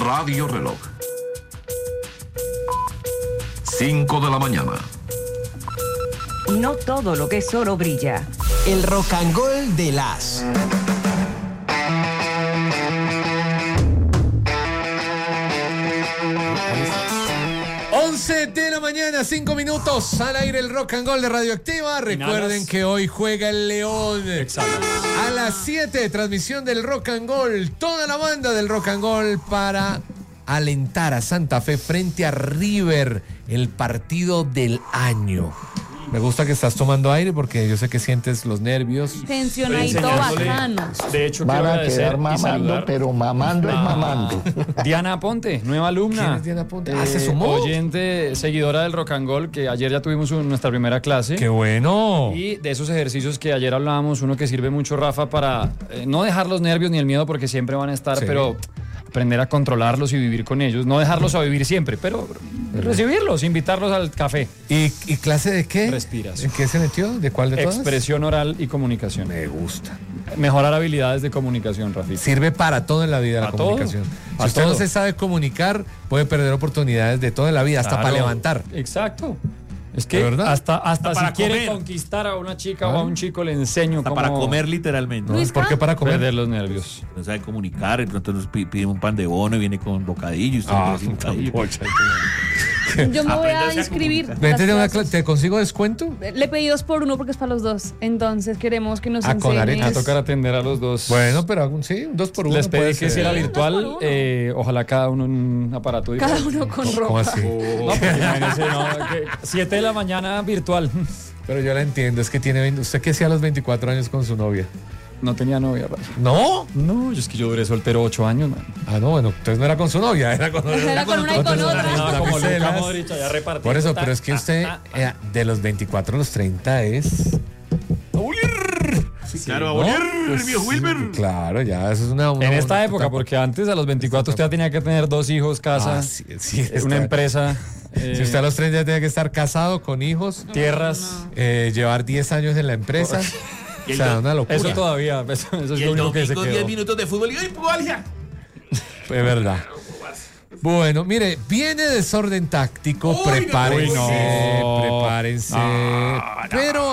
Radio Reloj. 5 de la mañana. No todo lo que es oro brilla. El rock and roll de las... de la mañana, 5 minutos, al aire el Rock and Roll de Radioactiva. Recuerden que hoy juega el León. Exacto. A las 7, transmisión del Rock and Roll. Toda la banda del Rock and Roll para alentar a Santa Fe frente a River, el partido del año. Me gusta que estás tomando aire porque yo sé que sientes los nervios. Tensionadito bacano. De hecho, van quiero a agradecer quedar y mamando, saludar pero mamando es mamando. Diana Ponte, nueva alumna. ¿Quién es Diana Ponte? ¿Se sumó? Oyente, seguidora del Rock and Roll, que ayer ya tuvimos nuestra primera clase. ¡Qué bueno! Y de esos ejercicios que ayer hablábamos, uno que sirve mucho, Rafa, para no dejar los nervios ni el miedo porque siempre van a estar, Sí. pero aprender a controlarlos y vivir con ellos. No dejarlos a vivir siempre, pero recibirlos, invitarlos al café. ¿Y clase de qué? Respiración. ¿En qué se metió? ¿De cuál de todas? Expresión oral y comunicación. Me gusta. Mejorar habilidades de comunicación, Rafita. Sirve para todo en la vida la Para todo. comunicación. Si Para usted no todo. se sabe comunicar, puede perder oportunidades de toda la vida, hasta Claro. para levantar. Exacto. Es que ¿De verdad? hasta si para quiere comer. conquistar a una chica o a un chico, le enseño Hasta cómo para comer literalmente. ¿No? ¿Por qué para comer? perder los nervios. No sabe comunicar, de pronto nos pide un pan de bono y viene con bocadillo. Y usted Ah, no quiere decir bocadillo. Yo me voy a Apréndase a inscribir. Vente de una las clase, clases. ¿te consigo descuento? Le pedí 2 por 1 porque es para los dos. Entonces queremos que nos Ah, con enseñes. aretes. Va a tocar atender a los dos. Bueno, pero sí, un 2 por 1. Les pedí que si era ser. virtual, 2 por 1. ojalá cada uno en un aparato Cada diferente. uno con ¿Cómo ropa. así? No, porque imagínense, no, 7 de la mañana virtual. Pero yo la entiendo, es que tiene 20. ¿Usted qué hacía a los 24 años con su novia? No tenía novia, Rafa. ¿No? No, es que yo duré soltero 8 años, man. Ah, no, bueno, entonces no era con su novia, era con Era con una y con otra. otras Como Luka damiselas. Modric, allá repartiendo. Por eso, pero es que usted de los 24 a los 30 es... Sí, claro, a ¿no? volver, Pues, viejo Wilmer. Claro, ya, eso es una En esta una época, etapa. porque antes a los 24 usted ya tenía que tener 2 hijos, casa, Ah, sí, una empresa, Si usted a los 30 ya tiene que estar casado, con hijos, tierras. llevar 10 años en la empresa. Y O el sea, do- una locura. Eso todavía, eso es Y lo el único que se domingo 10 quedó. minutos de fútbol y ¡ay, Pugalia! Es verdad. Bueno, mire, viene desorden táctico, Uy, prepárense, no. prepárense. Pero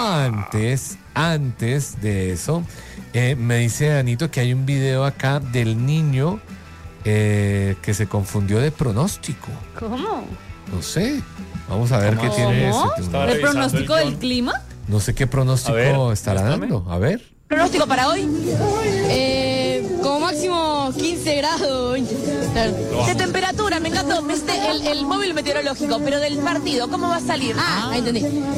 antes de eso, me dice Anito que hay un video acá del niño que se confundió de pronóstico. ¿Cómo? No sé. Vamos a ver qué ¿Cómo? tiene ¿Cómo? ese. Estaba ¿El revisando pronóstico el del guión. clima? No sé qué pronóstico A ver, estará muéstrame. dando. A ver. Pronóstico para hoy. Como máximo 15 grados. De temperatura, me encantó. Viste el móvil meteorológico, pero del partido, ¿cómo va a salir? Ah, entendí.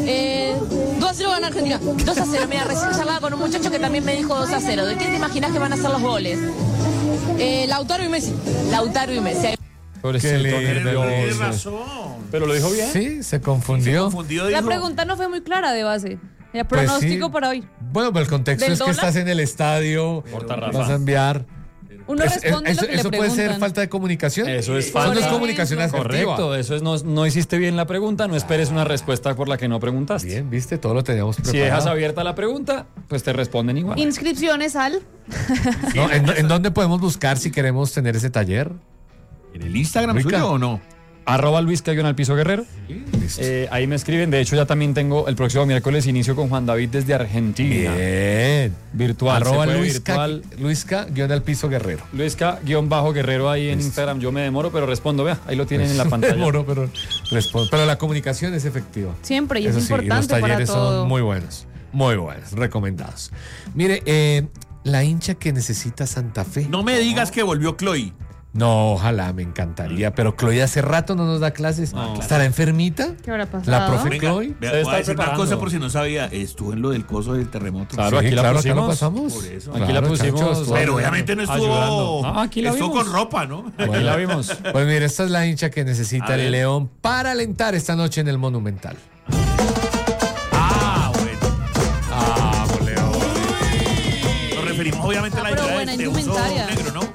2-0 gana Argentina. 2-0. Mira, recién charlaba con un muchacho que también me dijo 2-0. ¿De quién te imaginas que van a ser los goles? Lautaro y Messi. Lautaro y Messi. Pobrecito, Qué lindo. nervioso. Tiene razón. Pero lo dijo bien. Sí, se confundió. Confundido, La dijo. pregunta no fue muy clara de base. El Pues pronóstico sí. para hoy. Bueno, pero el contexto ¿Del es que dólar? estás en el estadio, Corta, Rafa. vas a enviar. Uno responde lo que le eso puede ser preguntan. falta de comunicación. Eso es Eso no es falta. comunicación asertiva. Correcto, eso es no hiciste bien la pregunta, no esperes una respuesta por la que no preguntaste. Bien, viste, todo lo teníamos Si preparado. dejas abierta la pregunta, pues te responden igual. Inscripciones al... No, ¿en dónde podemos buscar si queremos tener ese taller? ¿En el Instagram Rica. suyo o no? @Luisca_Guerrero. Listo. Ahí me escriben. De hecho, ya también tengo el próximo miércoles inicio con Juan David desde Argentina. Bien. Virtual. Arroba se puede Luisca, virtual. Luisca_Guerrero. Luisca_Guerrero ahí en Instagram. Yo me demoro, pero respondo. Vea, ahí lo tienen en la pantalla. Demoro, pero respondo. Pero la comunicación es efectiva. Siempre, y es Eso sí, y los importante para talleres todo. son muy buenos, recomendados. Mire, la hincha que necesita Santa Fe. No me digas que volvió Chloe. No, ojalá, me encantaría. Pero Chloe hace rato no nos da clases. No. ¿Estará enfermita? ¿Qué habrá pasado? La profe Venga, Chloe. vea, Se voy está a decir una preparando. cosa por si no sabía. Estuvo en lo del coso del terremoto. Claro, Sí, aquí la claro, acá lo pusimos. pasamos. Por eso. Aquí la Claro, pusimos. Chacho, estuvo Pero ayudando. obviamente no estuvo. Ayudando. No, aquí la estuvo vimos. con ropa, ¿no? Aquí la vimos. Pues mire, esta es la hincha que necesita A el ver. León para alentar esta noche en el Monumental. Ah, bueno. Ah, León. Nos referimos obviamente a la pero llegada buena de uso indumentaria. negro, ¿no?